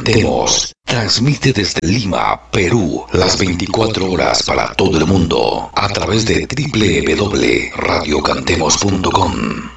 Cantemos transmite desde Lima, Perú, las 24 horas para todo el mundo a través de www.radiocantemos.com.